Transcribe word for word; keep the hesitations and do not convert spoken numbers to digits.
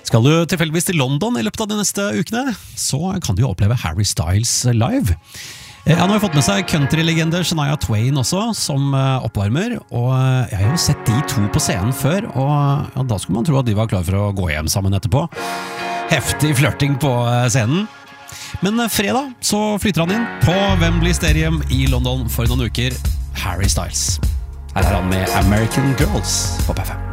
Skal du tilfeldigvis til London i løpet av de neste ukene, så kan du jo oppleve Harry Styles live. Han har jo fått med seg countrylegende Shania Twain også, som oppvarmer, og jeg har jo sett de to på scenen før, og ja, da skulle man tro at de var klar for å gå hjem sammen etterpå. Heftig flørting på scenen. Men fredag så flytter han inn på Wembley Stadium i London for noen uker. Harry Styles. Her er han med American Girls på P fem.